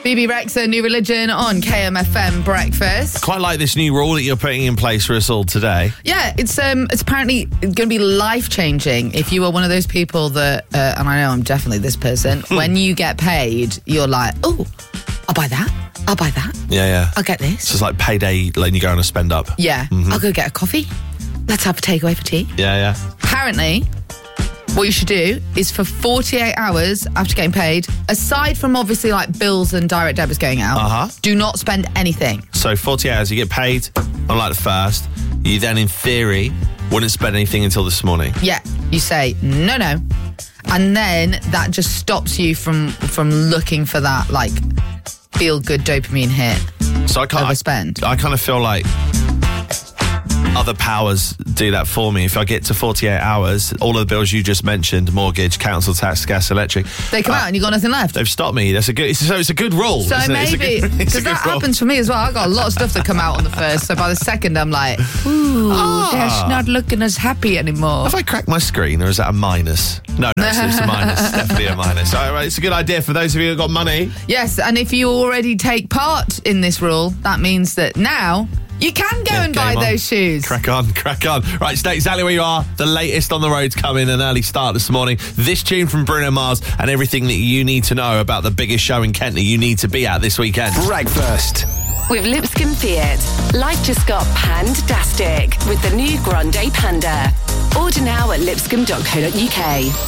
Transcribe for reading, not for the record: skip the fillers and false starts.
BB Rexa, New Religion on KMFM Breakfast. Quite like this new rule that you're putting in place for us all today. Yeah, it's apparently going to be life-changing if you are one of those people that, and I know I'm definitely this person, when you get paid, you're like, oh, I'll buy that. I'll buy that. Yeah. I'll get this. It's just like payday, letting you go on a spend up. Yeah. I'll go get a coffee. Let's have a takeaway for tea. Yeah. Apparently, what you should do is for 48 hours after getting paid, aside from obviously like bills and direct debits going out, do not spend anything. So 48 hours, you get paid on like the 1st. You then, in theory, wouldn't spend anything until this morning. Yeah. You say, no. And then that just stops you from looking for that like feel-good dopamine hit. So I can't overspend. I kind of feel like other powers do that for me. If I get to 48 hours, all of the bills you just mentioned, mortgage, council tax, gas, electric, they come out and you got nothing left. They've stopped me. It's a good rule. So maybe, because that rule. happens for me as well. I got a lot of stuff that come out on the 1st, so by the 2nd I'm like, ooh, they're not looking as happy anymore. Have I cracked my screen, or is that a minus? No, it's a minus. Definitely a minus. All right, it's a good idea for those of you who've got money. Yes, and if you already take part in this rule, that means that now you can go and buy those shoes. Crack on. Right, stay exactly where you are. The latest on the roads coming, an early start this morning. This tune from Bruno Mars and everything that you need to know about the biggest show in Kent that you need to be at this weekend. Breakfast with Lipscomb Fiat. Life just got pandastic with the new Grande Panda. Order now at lipscomb.co.uk.